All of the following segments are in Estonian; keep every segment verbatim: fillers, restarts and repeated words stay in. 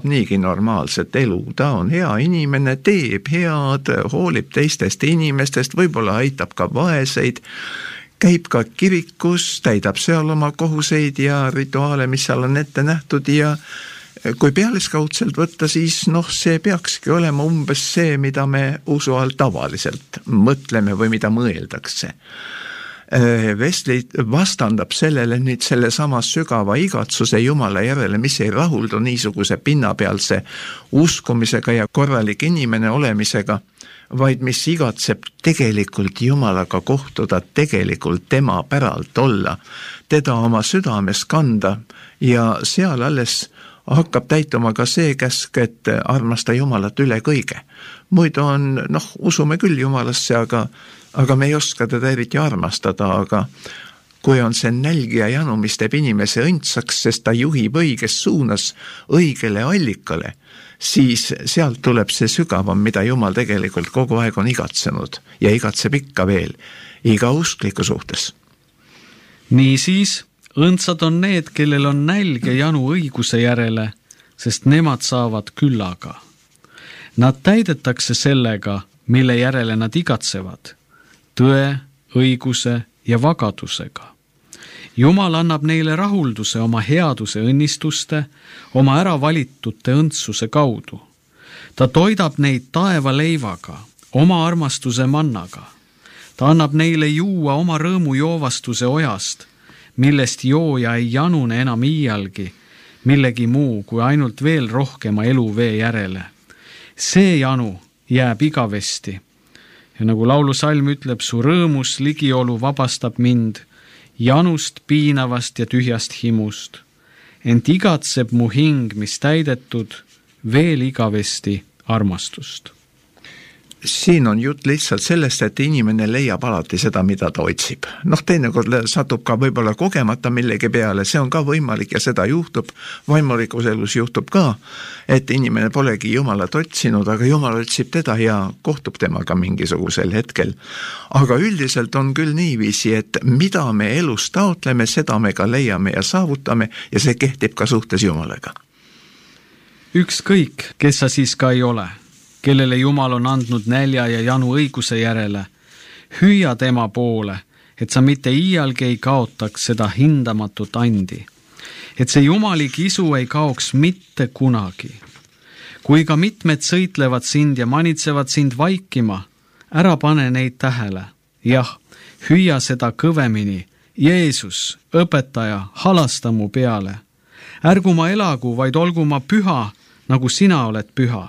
niigi normaalset elu, ta on hea inimene, teeb head, hoolib teistest inimestest, võib-olla aitab ka vaeseid, käib ka kirikus, täidab seal oma kohuseid ja rituaale, mis seal on ette nähtud ja kui pealiskaudselt võtta, siis noh, see peakski olema umbes see, mida me usu all tavaliselt mõtleme või mida mõeldakse. Wesley vastandab sellele nüüd selle sama sügava igatsuse Jumala järele, mis ei rahuldu niisuguse pinnapealse uskumisega ja korralik inimene olemisega, vaid mis igatseb tegelikult Jumalaga kohtuda, tegelikult tema päralt olla, teda oma südames kanda ja seal alles hakkab täituma ka see käsk, et armasta Jumalat üle kõige. Muidu on, noh, usume küll Jumalasse, aga aga me ei oska teda eriti armastada, aga kui on see nälg ja janu, mis teeb inimese õndsaks, sest ta juhib õiges suunas õigele allikale, siis sealt tuleb see sügavam, mida Jumal tegelikult kogu aeg on igatsenud ja igatseb ikka veel iga uskliku suhtes. Niisiis, õndsad on need, kellel on nälg ja janu õiguse järele, sest nemad saavad küllaga. Nad täidetakse sellega, mille järele nad igatsevad, tõe, õiguse ja vagadusega. Jumal annab neile rahulduse oma headuse õnnistuste, oma äravalitute õndsuse kaudu. Ta toidab neid taeva leivaga, oma armastuse mannaga. Ta annab neile juua oma rõõmu joovastuse ojast, millest jooja ei janune enam iialgi, millegi muu kui ainult veel rohkema eluvee järele. See janu jääb igavesti. Ja nagu laulusalm ütleb, su rõõmus ligiolu vabastab mind janust, piinavast ja tühjast himust. Ent igatseb mu hing, mis täidetud, veel igavesti armastust. Siin on jutt lihtsalt sellest, et inimene leiab alati seda, mida ta otsib. Noh, teinekord satub ka võib-olla kogemata millegi peale, see on ka võimalik ja seda juhtub, vaimulikus elus juhtub ka, et inimene polegi Jumalat otsinud, aga Jumal otsib teda ja kohtub temaga mingisugusel hetkel. Aga üldiselt on küll niiviisi, et mida me elus taotleme, seda me ka leiame ja saavutame ja see kehtib ka suhtes Jumalaga. Ükskõik, kes sa siis ka ei ole, kellele Jumal on andnud nälja ja janu õiguse järele, hüüa tema poole, et sa mitte iialgi ei kaotaks seda hindamatut andi, et see Jumali kisu ei kaoks mitte kunagi. Kui ka mitmed sõitlevad sind ja manitsevad sind vaikima, ära pane neid tähele. Jah, hüüa seda kõvemini, Jeesus, õpetaja, halasta mu peale. Ärgu ma elagu, vaid olgu ma püha, nagu sina oled püha.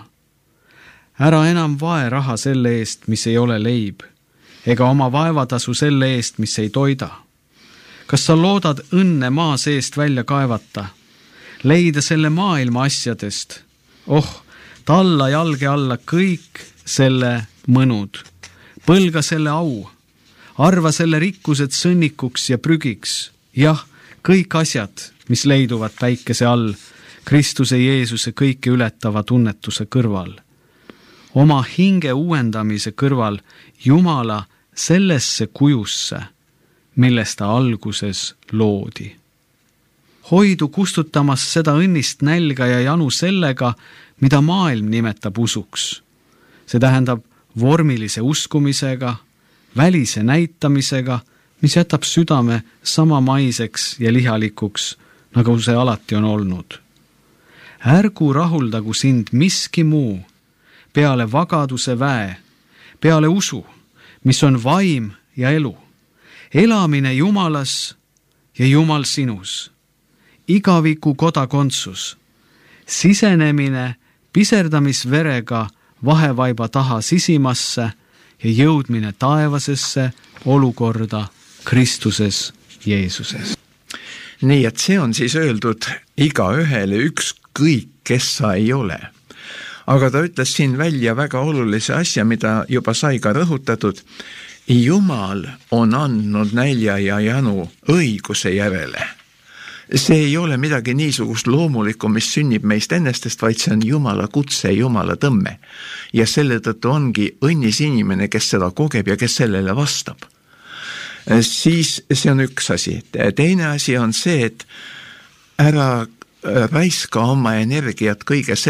Ära enam vae raha selle eest, mis ei ole leib, ega oma vaevatasu selle eest, mis ei toida. Kas sa loodad õnne maa seest välja kaevata, leida selle maailma asjadest? Oh, talla jalge alla kõik selle mõnud, põlga selle au, arva selle rikkused sõnnikuks ja prügiks. Jah, kõik asjad, mis leiduvad päikese all, Kristuse Jeesuse kõike ületava tunnetuse kõrval. Oma hinge uuendamise kõrval Jumala sellesse kujusse, millest ta alguses loodi. Hoidu kustutamas seda õnnist nälga ja janu sellega, mida maailm nimetab usuks. See tähendab vormilise uskumisega, välise näitamisega, mis jätab südame samamaiseks ja lihalikuks, nagu see alati on olnud. Ärgu rahuldagu sind miski muu, peale vagaduse väe, peale usu, mis on vaim ja elu, elamine Jumalas ja Jumal sinus, igaviku kodakondsus, sisenemine piserdamisverega vahevaiba taha sisimasse ja jõudmine taevasesse olukorda Kristuses Jeesuses. Nii, et see on siis öeldud iga ühele ükskõik, kes sa ei ole. Aga ta ütles siin välja väga olulise asja, mida juba sai ka rõhutatud. Jumal on andnud nälja ja janu õiguse järele. See ei ole midagi niisugust loomulikku, mis sünnib meist ennestest, vaid see on Jumala kutse, Jumala tõmme. Ja selle tõttu ongi õnnis inimene, kes seda kogeb ja kes sellele vastab. Siis see on üks asi. Teine asi on see, et ära raiska oma energiat kõige